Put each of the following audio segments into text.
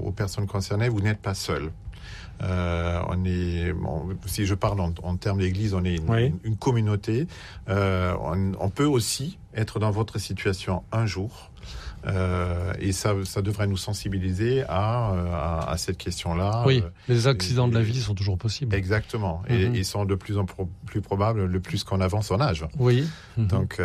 aux personnes concernées, vous n'êtes pas seul. Si je parle en termes d'église, on est une communauté. On peut aussi être dans votre situation un jour. Et ça devrait nous sensibiliser à cette question-là. Oui, les accidents de la vie sont toujours possibles. Exactement. Et ils sont de plus en plus probables le plus qu'on avance en âge. Oui. Donc,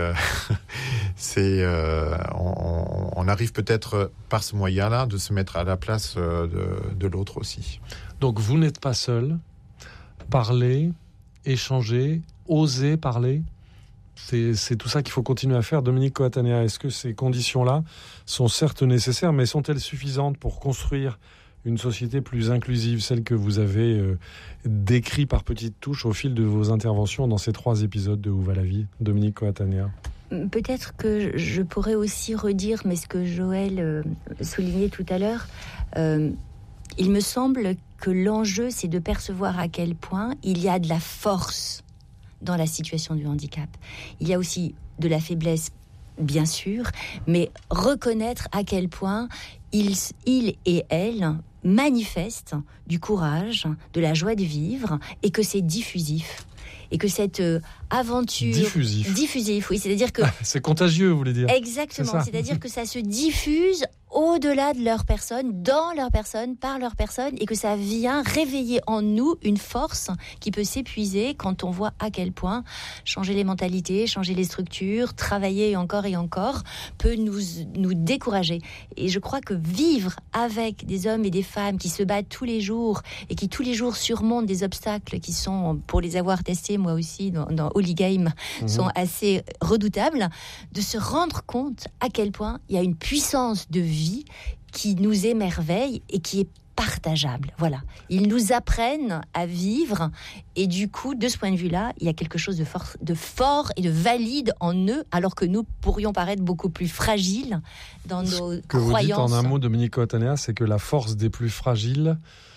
on arrive peut-être par ce moyen-là de se mettre à la place de l'autre aussi. Donc, vous n'êtes pas seul. Parlez, échangez, osez parler. C'est tout ça qu'il faut continuer à faire. Dominique Coatanea, est-ce que ces conditions-là sont certes nécessaires, mais sont-elles suffisantes pour construire une société plus inclusive, celle que vous avez décrite par petites touches au fil de vos interventions dans ces 3 épisodes de Où va la vie, Dominique Coatanea? Peut-être que je pourrais aussi redire, mais ce que Joël soulignait tout à l'heure, il me semble que l'enjeu, c'est de percevoir à quel point il y a de la force dans la situation du handicap. Il y a aussi de la faiblesse, bien sûr, mais reconnaître à quel point il et elle manifestent du courage, de la joie de vivre, et que c'est diffusif. Et que cette aventure... Diffusif, oui, c'est-à-dire que... c'est contagieux, vous voulez dire. Exactement, c'est-à-dire que ça se diffuse au-delà de leur personne, dans leur personne, par leur personne, et que ça vient réveiller en nous une force qui peut s'épuiser quand on voit à quel point changer les mentalités, changer les structures, travailler encore et encore, peut nous décourager. Et je crois que vivre avec des hommes et des femmes qui se battent tous les jours et qui tous les jours surmontent des obstacles qui sont, pour les avoir testés moi aussi dans Holy Game, sont assez redoutables, de se rendre compte à quel point il y a une puissance de vie qui nous émerveille et qui est partageable. Voilà. Ils nous apprennent à vivre et du coup, de ce point de vue-là, il y a quelque chose de fort et de valide en eux, alors que nous pourrions paraître beaucoup plus fragiles dans nos croyances. Ce que vous dites en un mot, Dominique Coatanea, c'est que la force des plus fragiles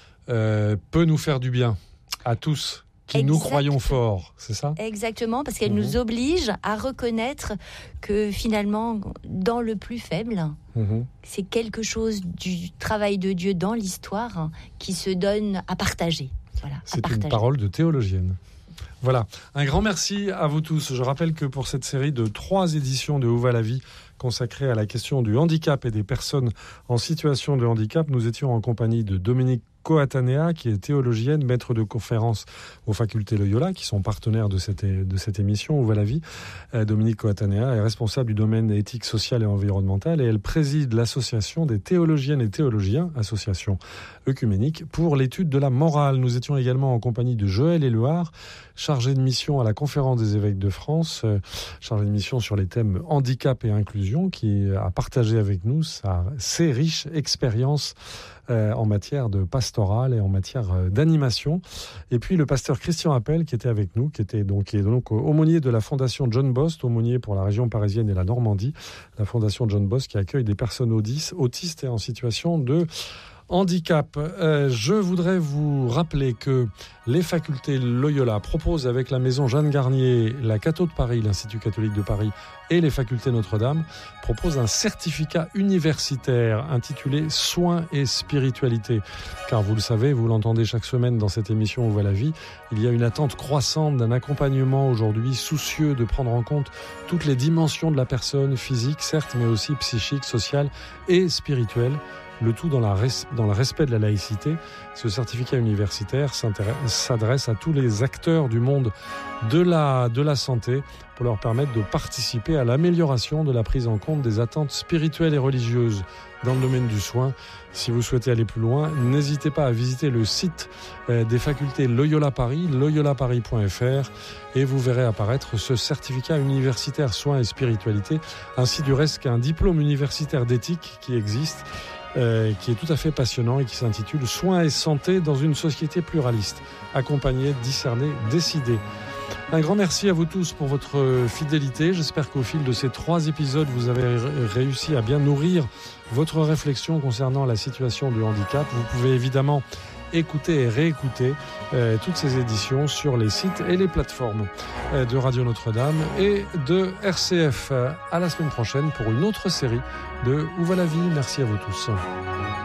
peut nous faire du bien à tous. Nous croyons fort, c'est ça ? Exactement, parce qu'elle nous oblige à reconnaître que finalement, dans le plus faible, c'est quelque chose du travail de Dieu dans l'histoire qui se donne à partager. Voilà, c'est une parole de théologienne. Voilà, un grand merci à vous tous. Je rappelle que pour cette série de 3 éditions de Où va la vie, consacrée à la question du handicap et des personnes en situation de handicap, nous étions en compagnie de Dominique Coatanea, qui est théologienne, maître de conférences aux facultés Loyola, qui sont partenaires de cette émission Où va la vie. Dominique Coatanea est responsable du domaine éthique, sociale et environnementale, et elle préside l'association des théologiennes et théologiens, association œcuménique, pour l'étude de la morale. Nous étions également en compagnie de Joël Éluard, chargé de mission à la Conférence des évêques de France, chargé de mission sur les thèmes handicap et inclusion, qui a partagé avec nous ses riches expériences en matière de pastoral et en matière d'animation. Et puis le pasteur Christian Appel, qui était avec nous, qui est donc aumônier de la Fondation John Bost, aumônier pour la région parisienne et la Normandie, la Fondation John Bost qui accueille des personnes autistes et en situation de handicap. Je voudrais vous rappeler que les facultés Loyola proposent avec la maison Jeanne Garnier, la Catho de Paris, l'Institut catholique de Paris et les facultés Notre-Dame proposent un certificat universitaire intitulé Soins et spiritualité. Car vous le savez, vous l'entendez chaque semaine dans cette émission Où va la vie, il y a une attente croissante d'un accompagnement aujourd'hui soucieux de prendre en compte toutes les dimensions de la personne, physique certes, mais aussi psychique, sociale et spirituelle. Le tout dans le respect de la laïcité. Ce certificat universitaire s'adresse à tous les acteurs du monde de la santé pour leur permettre de participer à l'amélioration de la prise en compte des attentes spirituelles et religieuses dans le domaine du soin. Si vous souhaitez aller plus loin, n'hésitez pas à visiter le site des facultés Loyola Paris, loyolaparis.fr, et vous verrez apparaître ce certificat universitaire soins et spiritualité, ainsi du reste qu'un diplôme universitaire d'éthique qui existe, qui est tout à fait passionnant et qui s'intitule « Soins et santé dans une société pluraliste ». Accompagner, discerner, décider. Un grand merci à vous tous pour votre fidélité. J'espère qu'au fil de ces 3 épisodes, vous avez réussi à bien nourrir votre réflexion concernant la situation du handicap. Vous pouvez évidemment écouter et réécouter toutes ces éditions sur les sites et les plateformes de Radio Notre-Dame et de RCF. À la semaine prochaine pour une autre série de Où va la vie. Merci à vous tous.